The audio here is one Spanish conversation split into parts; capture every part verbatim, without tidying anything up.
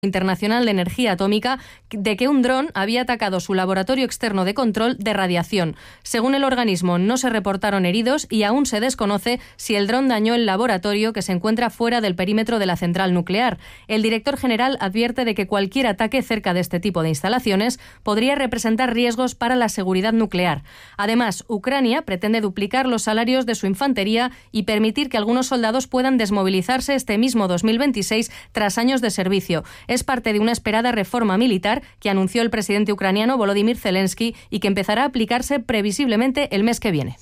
Internacional de Energía Atómica de que un dron había atacado su laboratorio externo de control de radiación. Según el organismo, no se reportaron heridos y aún se desconoce si el dron dañó el laboratorio que se encuentra fuera del perímetro de la central nuclear. El director general advierte de que cualquier ataque cerca de este tipo de instalaciones podría representar riesgos para la seguridad nuclear. Además, Ucrania pretende duplicar los salarios de su infantería y permitir que algunos soldados puedan desmovilizarse este mismo dos mil veintiséis tras años de servicio. Es parte de una esperada reforma militar que anunció el presidente ucraniano Volodymyr Zelensky y que empezará a aplicarse previsiblemente el mes que viene.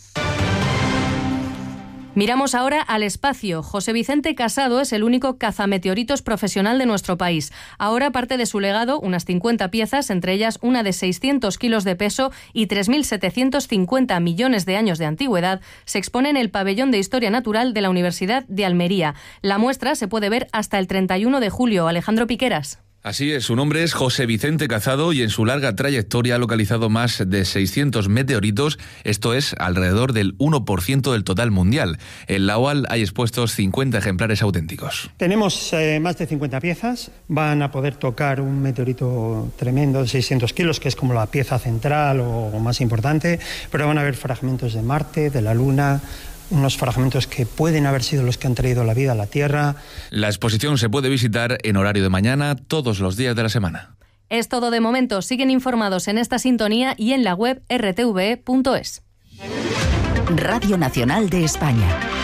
Miramos ahora al espacio. José Vicente Casado es el único cazameteoritos profesional de nuestro país. Ahora parte de su legado, unas cincuenta piezas, entre ellas una de seiscientos kilos de peso y tres mil setecientos cincuenta millones de años de antigüedad, se expone en el Pabellón de Historia Natural de la Universidad de Almería. La muestra se puede ver hasta el treinta y uno de julio. Alejandro Piqueras. Así es, su nombre es José Vicente Casado y en su larga trayectoria ha localizado más de seiscientos meteoritos, esto es alrededor del uno por ciento del total mundial. En la O A L hay expuestos cincuenta ejemplares auténticos. Tenemos eh, más de cincuenta piezas, van a poder tocar un meteorito tremendo de seiscientos kilos, que es como la pieza central o, o más importante, pero van a haber fragmentos de Marte, de la Luna, unos fragmentos que pueden haber sido los que han traído la vida a la Tierra. La exposición se puede visitar en horario de mañana todos los días de la semana. Es todo de momento. Siguen informados en esta sintonía y en la web erre te ve punto es. Radio Nacional de España.